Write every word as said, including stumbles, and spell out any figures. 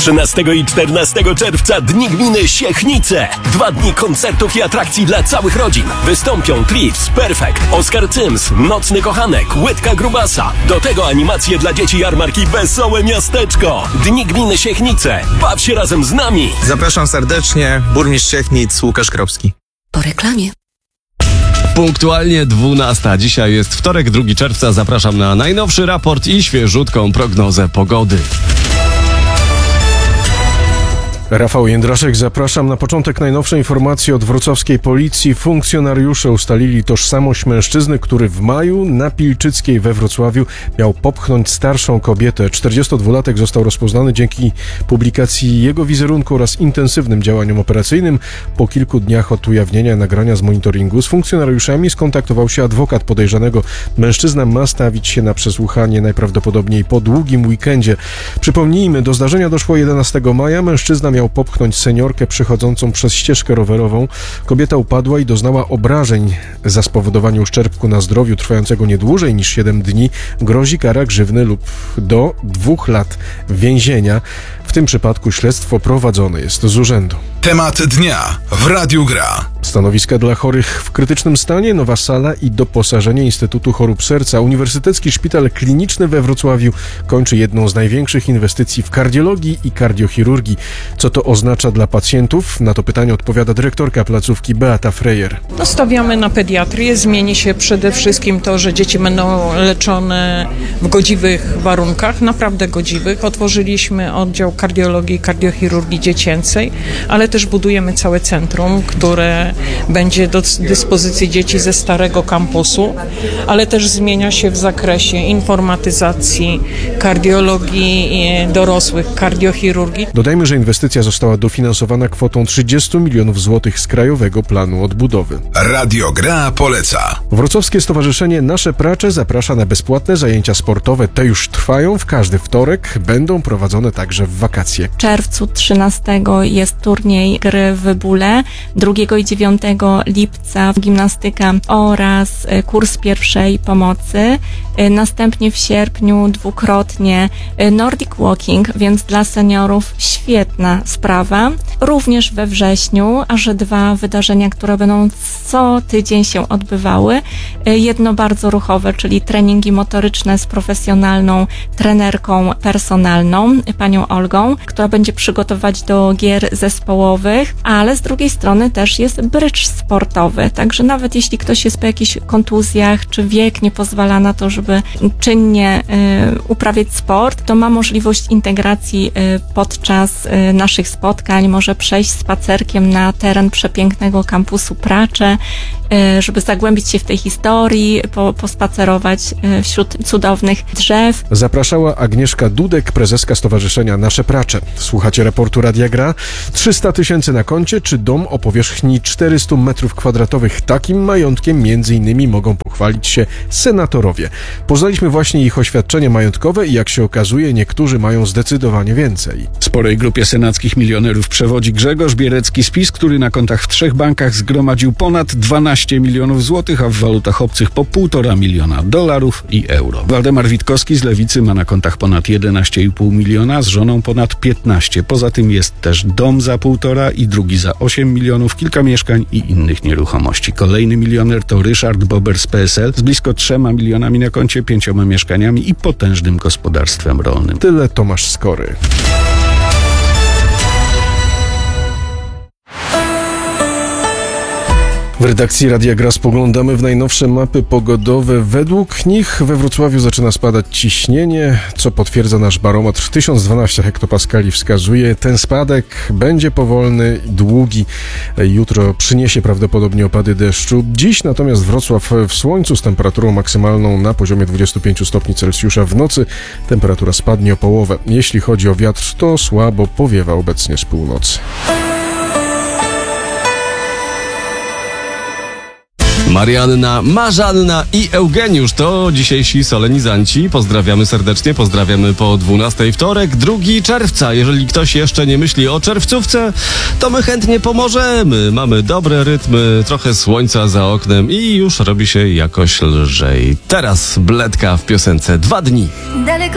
trzynastego i czternastego czerwca Dni Gminy Siechnice. Dwa dni koncertów i atrakcji dla całych rodzin. Wystąpią Trips, Perfect, Oskar Cyms, Nocny Kochanek, Łydka Grubasa. Do tego animacje dla dzieci jarmarki Wesołe Miasteczko. Dni Gminy Siechnice. Baw się razem z nami. Zapraszam serdecznie, burmistrz Siechnic Łukasz Kropski. Po reklamie. Punktualnie dwunasta. Dzisiaj jest wtorek, drugiego czerwca. Zapraszam na najnowszy raport i świeżutką prognozę pogody. Rafał Jędraszek, zapraszam. Na początek najnowsze informacje od wrocławskiej policji. Funkcjonariusze ustalili tożsamość mężczyzny, który w maju na Pilczyckiej we Wrocławiu miał popchnąć starszą kobietę. czterdziestodwulatek został rozpoznany dzięki publikacji jego wizerunku oraz intensywnym działaniom operacyjnym. Po kilku dniach od ujawnienia nagrania z monitoringu z funkcjonariuszami skontaktował się adwokat podejrzanego. Mężczyzna ma stawić się na przesłuchanie najprawdopodobniej po długim weekendzie. Przypomnijmy, do zdarzenia doszło jedenastego maja. Mężczyzna miał popchnąć seniorkę przechodzącą przez ścieżkę rowerową. Kobieta upadła i doznała obrażeń. Za spowodowanie uszczerbku na zdrowiu trwającego nie dłużej niż siedem dni grozi kara grzywny lub do dwóch lat więzienia. W tym przypadku śledztwo prowadzone jest z urzędu. Temat dnia w Radiu Gra. Stanowiska dla chorych w krytycznym stanie, nowa sala i doposażenie Instytutu Chorób Serca. Uniwersytecki Szpital Kliniczny we Wrocławiu kończy jedną z największych inwestycji w kardiologii i kardiochirurgii. Co to oznacza dla pacjentów? Na to pytanie odpowiada dyrektorka placówki Beata Frejer. No, stawiamy na pediatrię. Zmieni się przede wszystkim to, że dzieci będą leczone w godziwych warunkach, naprawdę godziwych. Otworzyliśmy oddział kardiologii i kardiochirurgii dziecięcej, ale też budujemy całe centrum, które będzie do dyspozycji dzieci ze starego kampusu, ale też zmienia się w zakresie informatyzacji, kardiologii dorosłych, kardiochirurgii. Dodajmy, że inwestycja została dofinansowana kwotą trzydzieści milionów złotych z Krajowego Planu Odbudowy. Radio Gra poleca. Wrocławskie Stowarzyszenie Nasze Pracze zaprasza na bezpłatne zajęcia sportowe. Te już trwają w każdy wtorek, będą prowadzone także w wakacje. W czerwcu trzynastego jest turniej gry w Bóle, drugiego i dziewiątego lipca gimnastyka oraz kurs pierwszej pomocy. Następnie w sierpniu dwukrotnie Nordic Walking, więc dla seniorów świetna sprawa. Również we wrześniu aż dwa wydarzenia, które będą co tydzień się odbywały. Jedno bardzo ruchowe, czyli treningi motoryczne z profesjonalną trenerką personalną, panią Olgą, która będzie przygotować do gier zespołowych, ale z drugiej strony też jest brydż sportowy, także nawet jeśli ktoś jest po jakichś kontuzjach, czy wiek nie pozwala na to, żeby czynnie y, uprawiać sport, to ma możliwość integracji y, podczas y, naszych spotkań, może przejść spacerkiem na teren przepięknego kampusu Pracze, y, żeby zagłębić się w tej historii, po, pospacerować y, wśród cudownych drzew. Zapraszała Agnieszka Dudek, prezeska Stowarzyszenia Nasze Pracze. Słuchacie raportu Radia Gra. trzysta tysięcy na koncie, czy dom o powierzchni czterysta metrów kwadratowych. Takim majątkiem między innymi mogą pochwalić się senatorowie. Poznaliśmy właśnie ich oświadczenie majątkowe i jak się okazuje, niektórzy mają zdecydowanie więcej. Sporej grupie senackich milionerów przewodzi Grzegorz Bierecki z PiS, który na kontach w trzech bankach zgromadził ponad dwanaście milionów złotych, a w walutach obcych po półtora miliona dolarów i euro. Waldemar Witkowski z Lewicy ma na kontach ponad jedenaście i pół miliona, z żoną ponad piętnaście. Poza tym jest też dom za półtora i drugi za osiem milionów, kilka mieszkań i innych nieruchomości. Kolejny milioner to Ryszard Bober z P S L z blisko trzema milionami na koncie, pięcioma mieszkaniami i potężnym gospodarstwem rolnym. Tyle Tomasz Skory. W redakcji Radia Gra spoglądamy w najnowsze mapy pogodowe. Według nich we Wrocławiu zaczyna spadać ciśnienie, co potwierdza nasz barometr. tysiąc dwanaście hektopaskali wskazuje. Ten spadek będzie powolny, długi. Jutro przyniesie prawdopodobnie opady deszczu. Dziś natomiast Wrocław w słońcu z temperaturą maksymalną na poziomie dwudziestu pięciu stopni Celsjusza. W nocy temperatura spadnie o połowę. Jeśli chodzi o wiatr, to słabo powiewa obecnie z północy. Marianna, Marzanna i Eugeniusz to dzisiejsi solenizanci. Pozdrawiamy serdecznie, pozdrawiamy po dwunastej wtorek, drugiego czerwca. Jeżeli ktoś jeszcze nie myśli o czerwcówce, to my chętnie pomożemy. Mamy dobre rytmy, trochę słońca za oknem i już robi się jakoś lżej. Teraz Bledka w piosence Dwa dni. Daleko